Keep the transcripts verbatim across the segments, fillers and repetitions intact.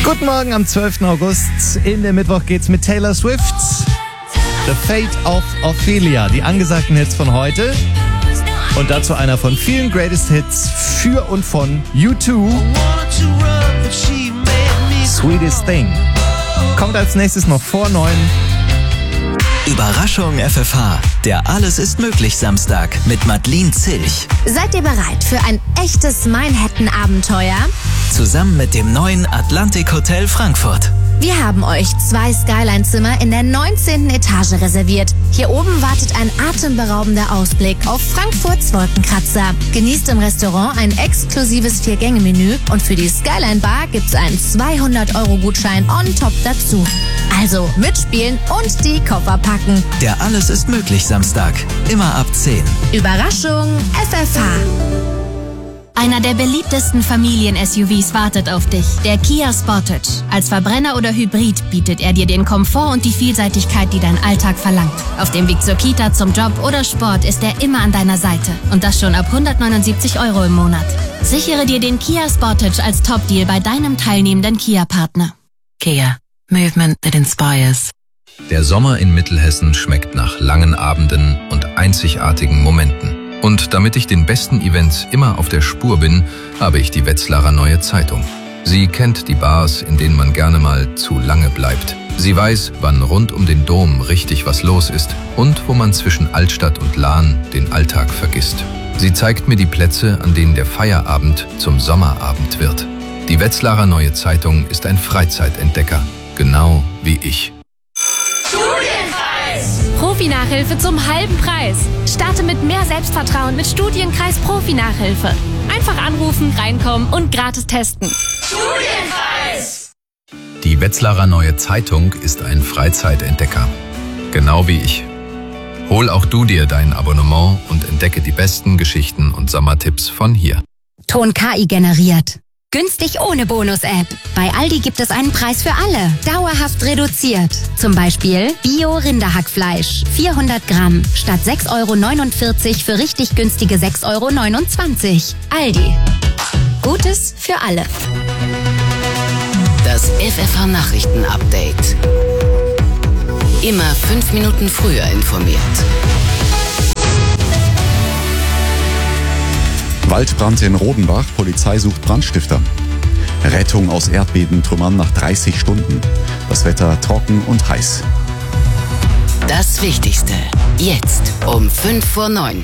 Guten Morgen am zwölften August. In den Mittwoch geht's mit Taylor Swift. The Fate of Ophelia, die angesagten Hits von heute. Und dazu einer von vielen Greatest Hits für und von U zwei. Sweetest Thing. Kommt als nächstes noch vor neun. Überraschung F F H, der Alles ist möglich Samstag mit Madeleine Zilch. Seid ihr bereit für ein echtes Manhattan-Abenteuer? Zusammen mit dem neuen Atlantik Hotel Frankfurt. Wir haben euch zwei Skyline-Zimmer in der neunzehnten Etage reserviert. Hier oben wartet ein atemberaubender Ausblick auf Frankfurts Wolkenkratzer. Genießt im Restaurant ein exklusives Vier-Gänge-Menü und für die Skyline-Bar gibt's einen zweihundert Euro Gutschein on top dazu. Also mitspielen und die Koffer packen. Der Alles ist möglich Samstag, immer ab zehn. Überraschung F F H. Einer der beliebtesten Familien-S U Vs wartet auf dich, der Kia Sportage. Als Verbrenner oder Hybrid bietet er dir den Komfort und die Vielseitigkeit, die dein Alltag verlangt. Auf dem Weg zur Kita, zum Job oder Sport ist er immer an deiner Seite. Und das schon ab hundertneunundsiebzig Euro im Monat. Sichere dir den Kia Sportage als Top-Deal bei deinem teilnehmenden Kia-Partner. Kia. Movement that inspires. Der Sommer in Mittelhessen schmeckt nach langen Abenden und einzigartigen Momenten. Und damit ich den besten Events immer auf der Spur bin, habe ich die Wetzlarer Neue Zeitung. Sie kennt die Bars, in denen man gerne mal zu lange bleibt. Sie weiß, wann rund um den Dom richtig was los ist und wo man zwischen Altstadt und Lahn den Alltag vergisst. Sie zeigt mir die Plätze, an denen der Feierabend zum Sommerabend wird. Die Wetzlarer Neue Zeitung ist ein Freizeitentdecker, genau wie ich. Profi-Nachhilfe zum halben Preis. Starte mit mehr Selbstvertrauen mit Studienkreis Profi-Nachhilfe. Einfach anrufen, reinkommen und gratis testen. Studienkreis! Die Wetzlarer Neue Zeitung ist ein Freizeitentdecker, genau wie ich. Hol auch du dir dein Abonnement und entdecke die besten Geschichten und Sommertipps von hier. Ton K I generiert. Günstig ohne Bonus-App. Bei Aldi gibt es einen Preis für alle. Dauerhaft reduziert. Zum Beispiel Bio-Rinderhackfleisch. vierhundert Gramm. Statt sechs Euro neunundvierzig für richtig günstige sechs Euro neunundzwanzig. Aldi. Gutes für alle. Das F F H Nachrichten-Update. Immer fünf Minuten früher informiert. Waldbrand in Rodenbach, Polizei sucht Brandstifter. Rettung aus Erdbebentrümmern nach dreißig Stunden. Das Wetter trocken und heiß. Das Wichtigste, jetzt um fünf vor neun.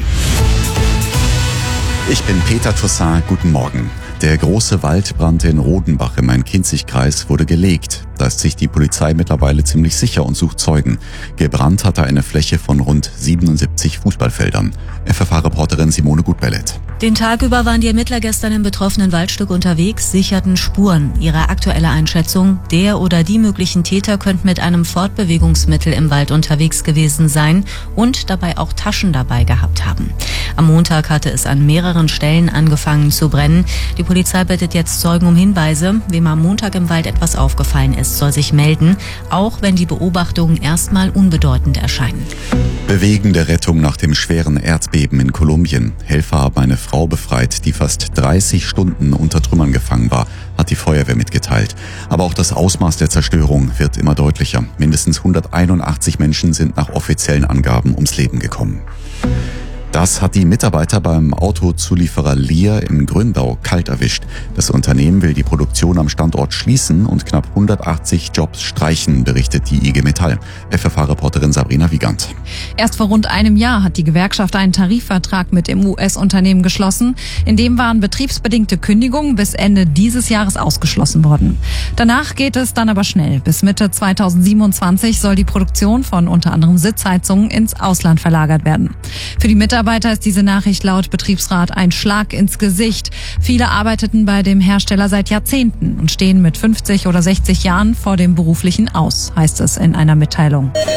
Ich bin Peter Toussaint, guten Morgen. Der große Waldbrand in Rodenbach im Main-Kinzig-Kreis wurde gelegt. Da ist sich die Polizei mittlerweile ziemlich sicher und sucht Zeugen. Gebrannt hatte eine Fläche von rund siebenundsiebzig Fußballfeldern. F F H-Reporterin Simone Gutbellet. Den Tag über waren die Ermittler gestern im betroffenen Waldstück unterwegs, sicherten Spuren. Ihre aktuelle Einschätzung: Der oder die möglichen Täter könnten mit einem Fortbewegungsmittel im Wald unterwegs gewesen sein und dabei auch Taschen dabei gehabt haben. Am Montag hatte es an mehreren Stellen angefangen zu brennen. Die Polizei bittet jetzt Zeugen um Hinweise. Wem am Montag im Wald etwas aufgefallen ist, soll sich melden, auch wenn die Beobachtungen erstmal unbedeutend erscheinen. Bewegende Rettung nach dem schweren Erdbeben in Kolumbien. Helfer haben eine Frau befreit, die fast dreißig Stunden unter Trümmern gefangen war, hat die Feuerwehr mitgeteilt. Aber auch das Ausmaß der Zerstörung wird immer deutlicher. Mindestens hunderteinundachtzig Menschen sind nach offiziellen Angaben ums Leben gekommen. Das hat die Mitarbeiter beim Autozulieferer Lear in Gründau kalt erwischt. Das Unternehmen will die Produktion am Standort schließen und knapp hundertachtzig Jobs streichen, berichtet die I G Metall. F F H-Reporterin Sabrina Wiegand. Erst vor rund einem Jahr hat die Gewerkschaft einen Tarifvertrag mit dem U S-Unternehmen geschlossen. In dem waren betriebsbedingte Kündigungen bis Ende dieses Jahres ausgeschlossen worden. Danach geht es dann aber schnell. Bis Mitte zweitausendsiebenundzwanzig soll die Produktion von unter anderem Sitzheizungen ins Ausland verlagert werden. Für die Mitarbeiter Mitarbeiter ist diese Nachricht laut Betriebsrat ein Schlag ins Gesicht. Viele arbeiteten bei dem Hersteller seit Jahrzehnten und stehen mit fünfzig oder sechzig Jahren vor dem beruflichen Aus, heißt es in einer Mitteilung.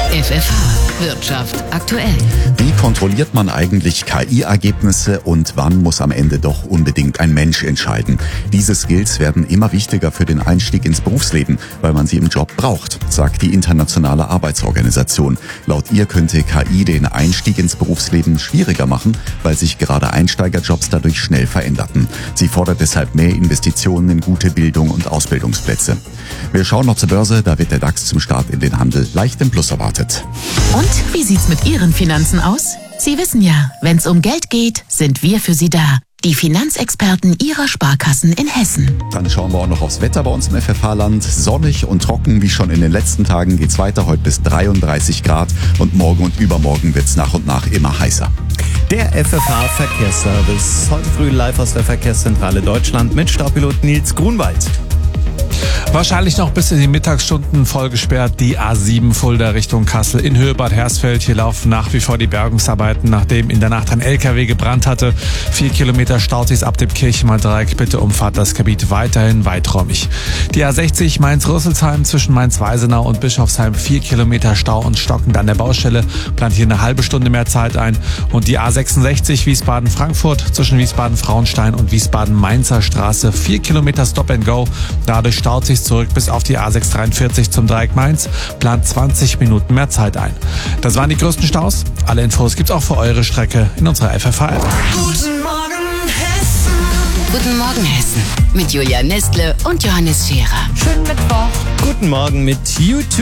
F F H Wirtschaft aktuell. Wie kontrolliert man eigentlich K I-Ergebnisse und wann muss am Ende doch unbedingt ein Mensch entscheiden? Diese Skills werden immer wichtiger für den Einstieg ins Berufsleben, weil man sie im Job braucht, sagt die Internationale Arbeitsorganisation. Laut ihr könnte K I den Einstieg ins Berufsleben schwieriger machen, weil sich gerade Einsteigerjobs dadurch schnell veränderten. Sie fordert deshalb mehr Investitionen in gute Bildung und Ausbildungsplätze. Wir schauen noch zur Börse, da wird der DAX zum Start in den Handel leicht im Plus erwartet. Und wie sieht's mit Ihren Finanzen aus? Sie wissen ja, wenn's um Geld geht, sind wir für Sie da. Die Finanzexperten Ihrer Sparkassen in Hessen. Dann schauen wir auch noch aufs Wetter bei uns im F F H-Land. Sonnig und trocken wie schon in den letzten Tagen geht's weiter, heute bis dreiunddreißig Grad und morgen und übermorgen wird's nach und nach immer heißer. Der F F H-Verkehrsservice. Heute früh live aus der Verkehrszentrale Deutschland mit Staubpilot Nils Grunwald. Wahrscheinlich noch bis in die Mittagsstunden voll gesperrt die A sieben Fulda Richtung Kassel in Höhe Bad Hersfeld. Hier laufen nach wie vor die Bergungsarbeiten, nachdem in der Nacht ein L K W gebrannt hatte. Vier Kilometer staut sich ab dem Kirchheimer Dreieck. Bitte umfahrt das Gebiet weiterhin weiträumig. Die A sechzig Mainz-Rüsselsheim zwischen Mainz-Weisenau und Bischofsheim. Vier Kilometer Stau und stockend an der Baustelle. Plant hier eine halbe Stunde mehr Zeit ein. Und die A sechsundsechzig Wiesbaden-Frankfurt zwischen Wiesbaden-Frauenstein und Wiesbaden-Mainzer Straße. Vier Kilometer Stop and Go. Dadurch staut sich zurück bis auf die A sechshundertdreiundvierzig zum Dreieck Mainz, plant zwanzig Minuten mehr Zeit ein. Das waren die größten Staus. Alle Infos gibt's auch für eure Strecke in unserer F F H-App. Guten Morgen Hessen. Guten Morgen Hessen mit Julia Nestle und Johannes Scherer. Schönen Mittwoch. Guten Morgen mit YouTube.